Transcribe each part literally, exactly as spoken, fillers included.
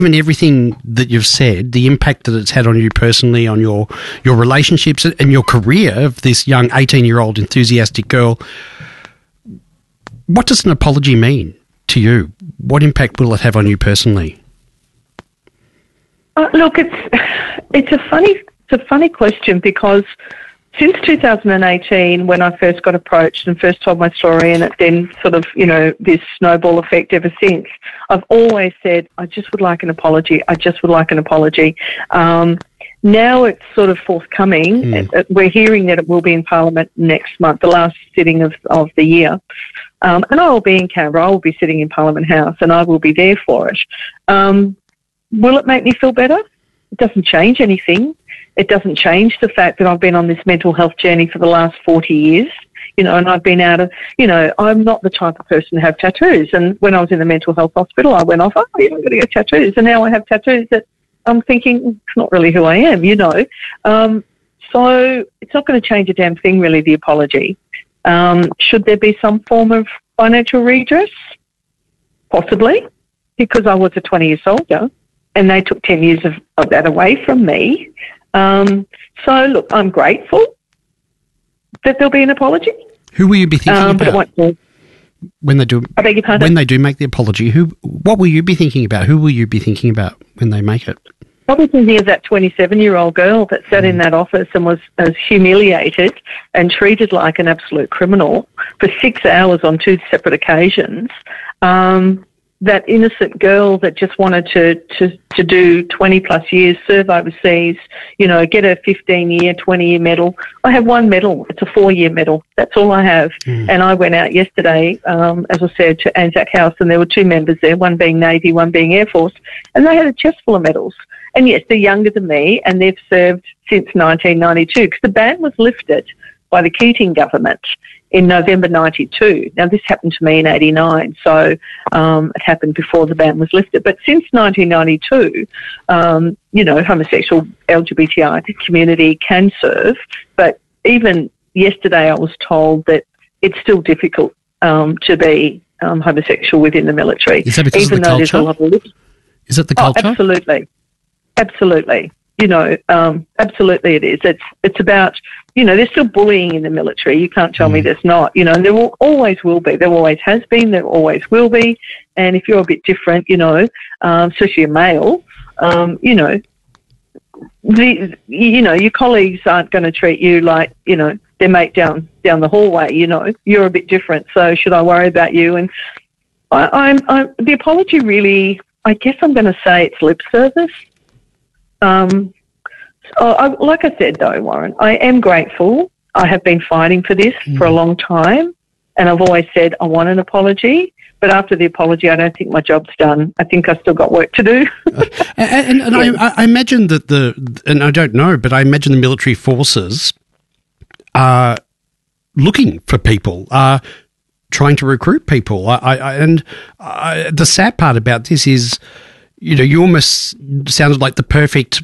Given everything that you've said, the impact that it's had on you personally, on your, your relationships and your career of this young eighteen-year-old enthusiastic girl, what does an apology mean to you? What impact will it have on you personally? Uh, look, it's it's a funny it's a funny question, because since two thousand eighteen, when I first got approached and first told my story, and it then sort of, you know, this snowball effect ever since, I've always said, I just would like an apology. I just would like an apology. Um, now it's sort of forthcoming. Mm. We're hearing that it will be in Parliament next month, the last sitting of, of the year. Um, and I will be in Canberra. I will be sitting in Parliament House, and I will be there for it. Um, will it make me feel better? It doesn't change anything. It doesn't change the fact that I've been on this mental health journey for the last forty years, you know, and I've been out of, you know, I'm not the type of person to have tattoos. And when I was in the mental health hospital, I went off, oh, you're not going to get tattoos. And now I have tattoos that I'm thinking, it's not really who I am, you know. Um, so it's not going to change a damn thing, really, the apology. Um, should there be some form of financial redress? Possibly, because I was a twenty-year soldier and they took ten years of, of that away from me. Um, so, look, I'm grateful that there'll be an apology. Who will you be thinking um, about when they do? I beg your pardon? When they do make the apology, who? What will you be thinking about? Who will you be thinking about when they make it? Probably thinking of that twenty-seven-year-old girl that sat mm. in that office and was, was humiliated and treated like an absolute criminal for six hours on two separate occasions. Um, that innocent girl that just wanted to, to, to do twenty plus years, serve overseas, you know, get a fifteen-year, twenty-year medal. I have one medal. It's a four-year medal. That's all I have. Mm. And I went out yesterday, um, as I said, to Anzac House, and there were two members there, one being Navy, one being Air Force, and they had a chest full of medals. And yes, they're younger than me, and they've served since nineteen ninety-two, because the ban was lifted by the Keating government in November ninety-two. Now, this happened to me in eighty-nine, so um, it happened before the ban was lifted. But since nineteen ninety-two, um, you know, homosexual L G B T I community can serve. But even yesterday I was told that it's still difficult um, to be um, homosexual within the military. Is that because even of the though there's a lot of Is it the culture? Oh, absolutely. Absolutely. You know, um, absolutely it is. It's it's about, you know, there's still bullying in the military. You can't tell mm. me there's not. You know, and there will, always will be. There always has been. There always will be. And if you're a bit different, you know, um, especially a male, um, you know, the you know, your colleagues aren't going to treat you like, you know, their mate down down the hallway. You know, you're a bit different. So should I worry about you? And I, I'm, I'm the apology really, I guess I'm going to say it's lip service. Um, so I, like I said, though, Warren, I am grateful. I have been fighting for this mm. for a long time, and I've always said I want an apology. But after the apology, I don't think my job's done. I think I've still got work to do. uh, and and yeah. I, I imagine that the, and I don't know, but I imagine the military forces are looking for people, are trying to recruit people. I, I and I, the sad part about this is, you know, you almost sounded like the perfect,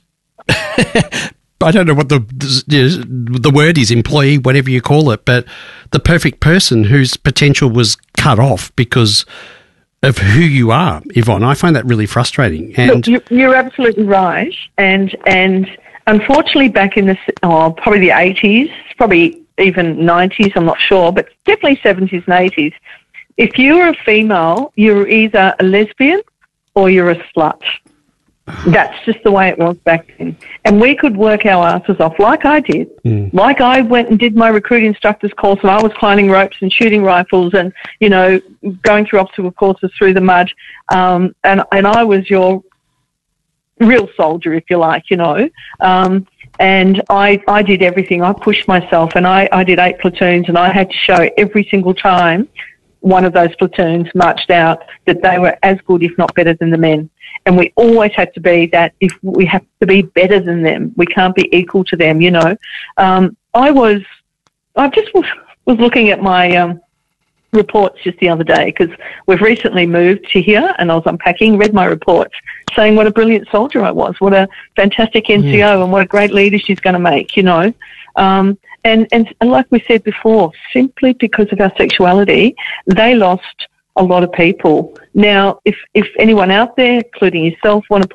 I don't know what the the word is, employee, whatever you call it, but the perfect person whose potential was cut off because of who you are, Yvonne. I find that really frustrating. And Look, you're absolutely right. And and unfortunately back in the, oh, probably the eighties, probably even nineties, I'm not sure, but definitely seventies and eighties, if you were a female, you were either a lesbian or you're a slut. That's just the way it was back then. And we could work our asses off like I did. Mm. Like I went and did my recruit instructor's course, and I was climbing ropes and shooting rifles and, you know, going through obstacle courses through the mud. Um, and, and I was your real soldier, if you like, you know. Um, and I, I did everything. I pushed myself, and I, I did eight platoons, and I had to show every single time one of those platoons marched out that they were as good, if not better, than the men. And we always had to be that. If we have to be better than them, we can't be equal to them, you know. Um, I was, I just was, was looking at my um, reports just the other day, because we've recently moved to here, and I was unpacking, read my reports, saying what a brilliant soldier I was, what a fantastic N C O, yeah. and what a great leader she's going to make, you know. Um, and, and, and like we said before, simply because of our sexuality, they lost a lot of people. Now, if, if anyone out there, including yourself, want to